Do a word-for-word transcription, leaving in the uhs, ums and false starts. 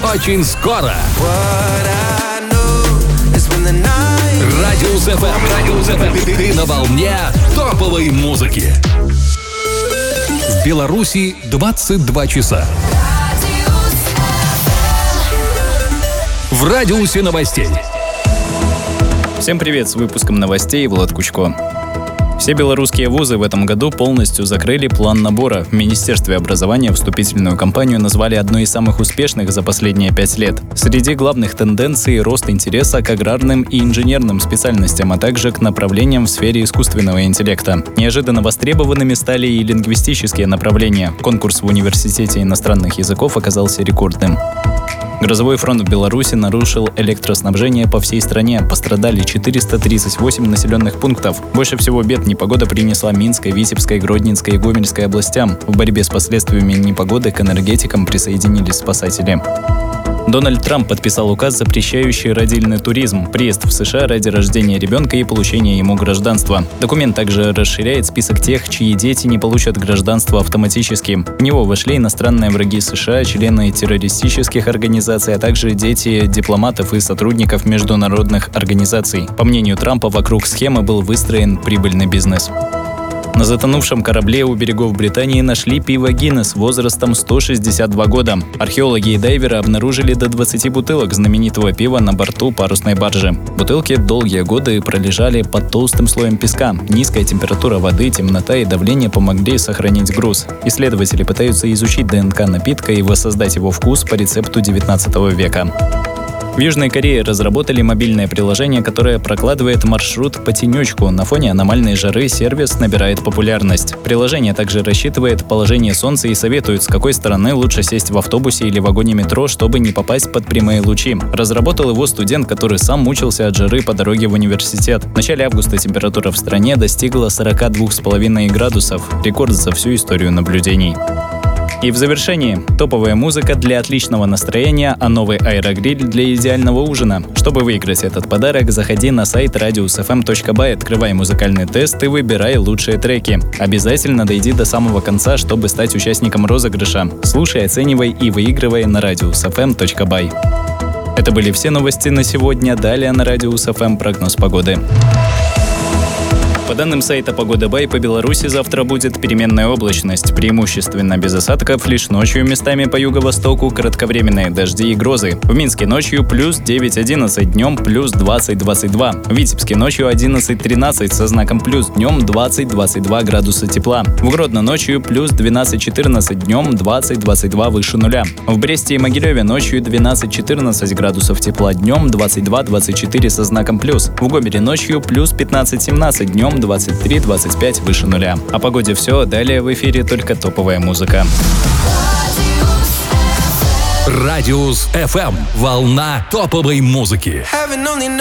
очень скоро. Радиус эф эм. Радиус эф эм. Ты на волне топовой музыки. В Беларуси двадцать два часа. В радиусе новостей. Всем привет, с выпуском новостей Влад Кучко. Все белорусские вузы в этом году полностью закрыли план набора. В Министерстве образования вступительную кампанию назвали одной из самых успешных за последние пять лет. Среди главных тенденций – рост интереса к аграрным и инженерным специальностям, а также к направлениям в сфере искусственного интеллекта. Неожиданно востребованными стали и лингвистические направления. Конкурс в Университете иностранных языков оказался рекордным. Грозовой фронт в Беларуси нарушил электроснабжение по всей стране. Пострадали четыреста тридцать восемь населенных пунктов. Больше всего бед непогода принесла Минской, Витебской, Гродненской и Гомельской областям. В борьбе с последствиями непогоды к энергетикам присоединились спасатели. Дональд Трамп подписал указ, запрещающий родильный туризм, приезд в США ради рождения ребенка и получения ему гражданства. Документ также расширяет список тех, чьи дети не получат гражданство автоматически. В него вошли иностранные враги США, члены террористических организаций, а также дети дипломатов и сотрудников международных организаций. По мнению Трампа, вокруг схемы был выстроен прибыльный бизнес. На затонувшем корабле у берегов Британии нашли пиво Гиннес возрастом сто шестьдесят два года. Археологи и дайверы обнаружили до двадцати бутылок знаменитого пива на борту парусной баржи. Бутылки долгие годы пролежали под толстым слоем песка. Низкая температура воды, темнота и давление помогли сохранить груз. Исследователи пытаются изучить ДНК напитка и воссоздать его вкус по рецепту девятнадцатого века. В Южной Корее разработали мобильное приложение, которое прокладывает маршрут по тенечку. На фоне аномальной жары сервис набирает популярность. Приложение также рассчитывает положение солнца и советует, с какой стороны лучше сесть в автобусе или вагоне метро, чтобы не попасть под прямые лучи. Разработал его студент, который сам мучился от жары по дороге в университет. В начале августа температура в стране достигла сорок два с половиной градусов. Рекорд за всю историю наблюдений. И в завершении топовая музыка для отличного настроения, а новый аэрогриль для идеального ужина. Чтобы выиграть этот подарок, заходи на сайт радиус эф эм точка бай, открывай музыкальный тест и выбирай лучшие треки. Обязательно дойди до самого конца, чтобы стать участником розыгрыша. Слушай, оценивай и выигрывай на радиус эф эм точка бай. Это были все новости на сегодня. Далее на радиус эф эм прогноз погоды. По данным сайта Погода Бай, по Беларуси завтра будет переменная облачность, преимущественно без осадков, лишь ночью местами по юго-востоку кратковременные дожди и грозы. В Минске ночью плюс девять-одиннадцать, днем плюс двадцать-двадцать два. В Витебске ночью одиннадцать-тринадцать со знаком плюс, днем двадцать-двадцать два градуса тепла. В Гродно ночью плюс двенадцать-четырнадцать, днем двадцать-двадцать два выше нуля. В Бресте и Могилеве ночью двенадцать-четырнадцать градусов тепла, днем двадцать два-двадцать четыре со знаком плюс. В Гомеле ночью плюс пятнадцать-семнадцать, днем двадцать три двадцать пять выше нуля. О погоде все, далее в эфире только топовая музыка. Радиус эф эм. Волна топовой музыки.